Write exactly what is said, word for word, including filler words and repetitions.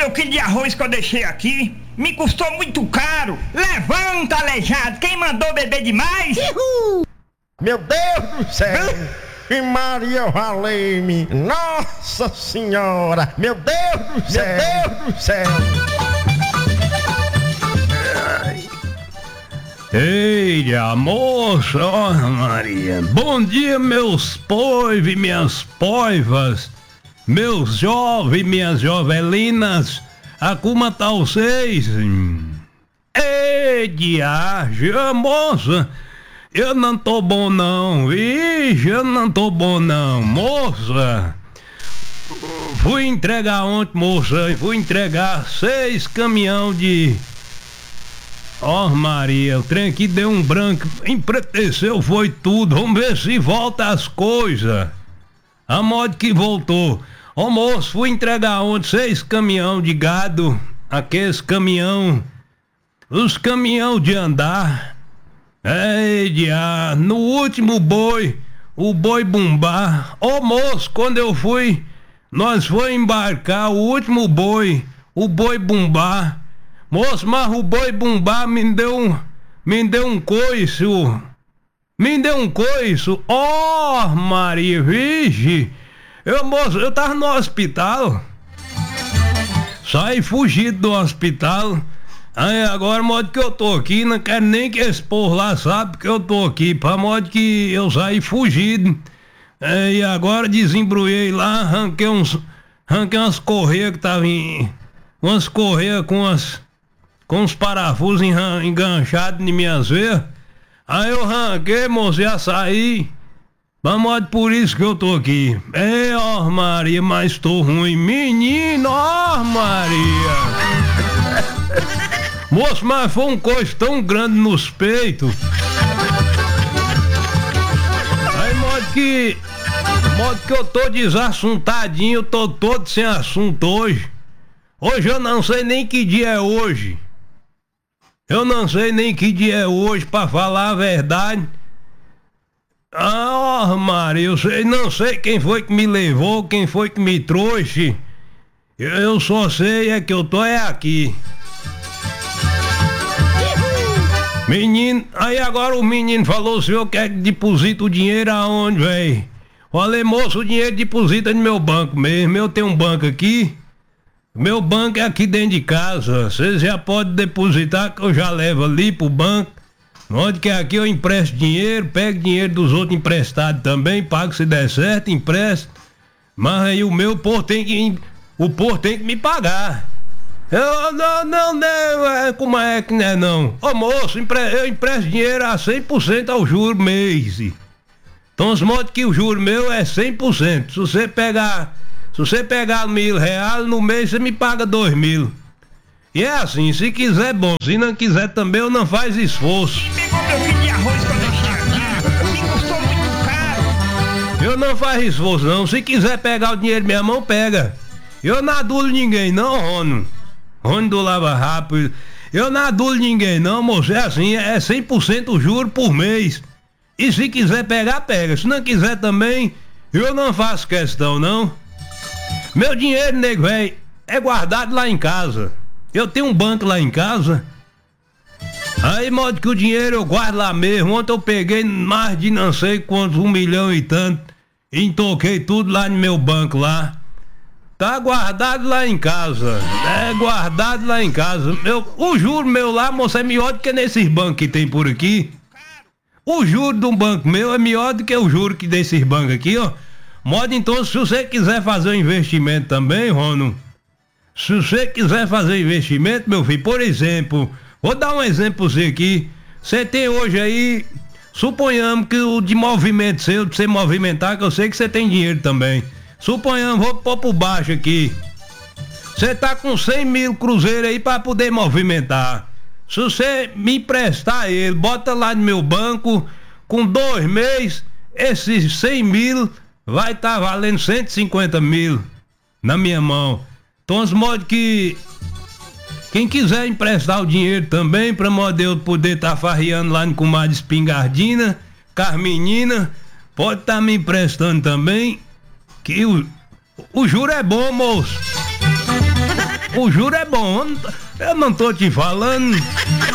meu quilo de arroz que eu deixei aqui. Me custou muito caro. Levanta, aleijado. Quem mandou beber demais? Uhul. Meu Deus do céu. E Maria valei-me. Nossa Senhora. Meu Deus do céu. Meu Deus do céu. Ei, moça, ó Maria. Bom dia, meus poivos e minhas poivas. Meus jovens e minhas jovelinas. A como tá vocês? Ei, diacho, moça. Eu não tô bom não, vixe, eu não tô bom não, moça. Fui entregar ontem, moça, fui entregar seis caminhão de... Ó, oh, Maria, o trem aqui deu um branco, empreteceu, foi tudo. Vamos ver se volta as coisas. A modo que voltou. Ó, oh, moço, fui entregar ontem seis caminhão de gado, aqueles caminhão, os caminhão de andar. Ei, dia, no último boi, o boi bumbá. Ô, oh, moço, quando eu fui, nós foi embarcar o último boi, o boi bumbá. Moço, mas o boi bumbá me deu um, me deu um coiço, me deu um coiço. Ó, oh, Maria, vixe, eu, moço, eu tava no hospital, saí fugido do hospital. Aí agora, modo que eu tô aqui, não quero nem que esse povo lá sabe que eu tô aqui, pra modo que eu saí fugido. É, e agora desembrulhei lá, arranquei uns, arranquei umas correias que tava em, umas correias com as, com uns parafusos enganchados em minhas veias. Aí eu arranquei, moço, já saí. Pra modo por isso que eu tô aqui. É, ó Maria, mas tô ruim. Menino, ó Maria. Moço, mas foi um coice tão grande nos peitos. Aí, modo que... Modo que eu tô desassuntadinho, eu tô todo sem assunto hoje. Hoje eu não sei nem que dia é hoje. Eu não sei nem que dia é hoje, pra falar a verdade. Ah, oh, Maria, eu sei, não sei quem foi que me levou, quem foi que me trouxe. Eu só sei é que eu tô é aqui. Menino, aí agora o menino falou, o senhor quer que deposita o dinheiro aonde, velho? Falei, moço, o dinheiro deposita no meu banco mesmo, eu tenho um banco aqui. Meu banco é aqui dentro de casa, vocês já podem depositar que eu já levo ali pro banco. Onde que aqui eu empresto dinheiro, pego dinheiro dos outros emprestados também, pago se der certo, empresto. Mas aí o meu povo tem que, o povo tem que me pagar. Eu não, não, não, como é que não é não? Ô moço, eu empresto dinheiro a cem por cento ao juro mês. Então os modos que o juro meu é cem por cento. Se você pegar, se você pegar mil reais no mês, você me paga dois mil. E é assim, se quiser bom, se não quiser também eu não faz esforço. Eu não faço esforço não, se quiser pegar o dinheiro na minha mão, pega. Eu não adulo ninguém não, Rono. Rono do Lava Rápido. Eu não adulo ninguém não, moço, é assim, é cem por cento juro por mês. E se quiser pegar, pega. Se não quiser também, eu não faço questão não. Meu dinheiro, nego, véi, é guardado lá em casa. Eu tenho um banco lá em casa. Aí, modo que o dinheiro eu guardo lá mesmo. Ontem eu peguei mais de não sei quantos, um milhão e tanto, e entoquei tudo lá no meu banco lá. Tá guardado lá em casa. É guardado lá em casa. Eu, o juro meu lá, moço, é melhor do que nesses bancos que tem por aqui. O juro de um banco meu é melhor do que o juro que desses bancos aqui, ó. Modo então, se você quiser fazer um investimento também, Rono, se você quiser fazer investimento, meu filho, por exemplo, vou dar um exemplo pra você aqui. Você tem hoje aí, suponhamos que o de movimento seu, de você movimentar, que eu sei que você tem dinheiro também. Suponhamos, vou pôr por baixo aqui. Você tá com cem mil cruzeiros aí pra poder movimentar. Se você me emprestar ele, bota lá no meu banco, com dois meses, esses cem mil vai estar tá valendo cento e cinquenta mil na minha mão. Então, os modos que quem quiser emprestar o dinheiro também, pra modo eu poder estar tá farreando lá no comadre Espingardina, Carmenina, pode estar tá me emprestando também, que o, o juro é bom, moço. O juro é bom. Eu não tô te falando.